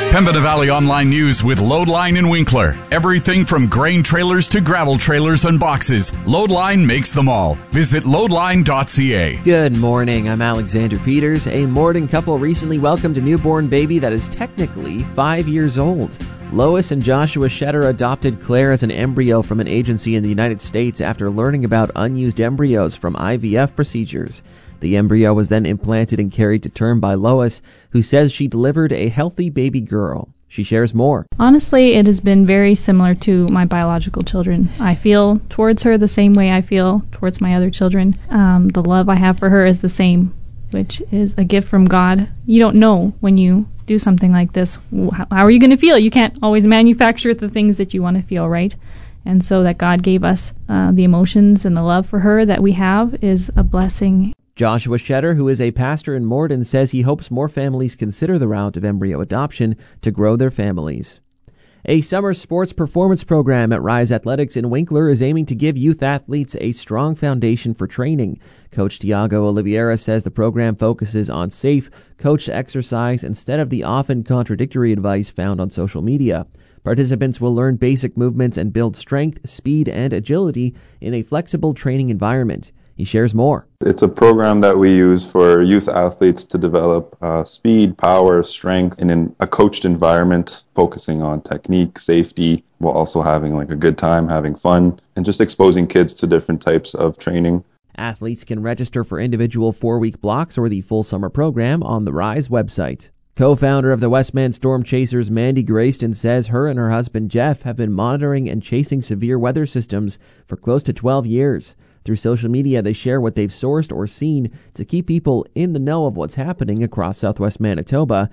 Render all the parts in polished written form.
Pembina Valley Online News with Loadline in Winkler. Everything from grain trailers to gravel trailers and boxes. Loadline makes them all. Visit loadline.ca. Good morning. I'm Alexander Peters. A Morden couple recently welcomed a newborn baby that is technically 5 years old. Lois and Joshua Shetter adopted Claire as an embryo from an agency in the United States after learning about unused embryos from IVF procedures. The embryo was then implanted and carried to term by Lois, who says she delivered a healthy baby girl. She shares more. Honestly, it has been very similar to my biological children. I feel towards her the same way I feel towards my other children. The love I have for her is the same, which is a gift from God. You don't know when you do something like this. How are you going to feel? You can't always manufacture the things that you want to feel, right? And so that God gave us the emotions and the love for her that we have is a blessing. Joshua Shetter, who is a pastor in Morden, says he hopes more families consider the route of embryo adoption to grow their families. A summer sports performance program at Rise Athletics in Winkler is aiming to give youth athletes a strong foundation for training. Coach Tiago Oliveira says the program focuses on safe, coached exercise instead of the often contradictory advice found on social media. Participants will learn basic movements and build strength, speed, and agility in a flexible training environment. He shares more. It's a program that we use for youth athletes to develop speed, power, strength in a coached environment, focusing on technique, safety, while also having a good time, having fun, and just exposing kids to different types of training. Athletes can register for individual 4-week blocks or the full summer program on the Rise website. Co-founder of the Westman Storm Chasers, Mandy Grayston, says her and her husband Jeff have been monitoring and chasing severe weather systems for close to 12 years. Through social media, they share what they've sourced or seen to keep people in the know of what's happening across southwest Manitoba,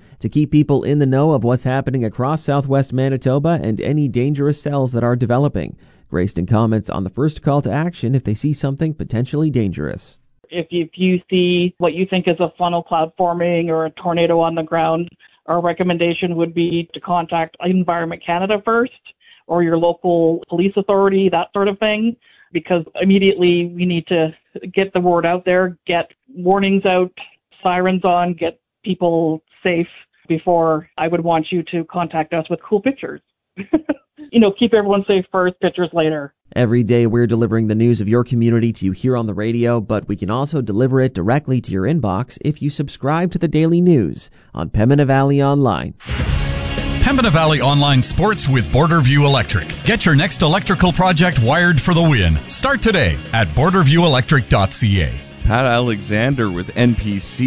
and any dangerous cells that are developing. Grayston comments on the first call to action if they see something potentially dangerous. If you see what you think is a funnel cloud forming or a tornado on the ground, our recommendation would be to contact Environment Canada first or your local police authority, that sort of thing, because immediately we need to get the word out there, get warnings out, sirens on, get people safe before I would want you to contact us with cool pictures. Keep everyone safe first, pictures later. Every day we're delivering the news of your community to you here on the radio, but we can also deliver it directly to your inbox if you subscribe to the daily news on Pembina Valley Online. Pembina Valley Online Sports with Borderview Electric. Get your next electrical project wired for the win. Start today at borderviewelectric.ca. Pat Alexander with NPC.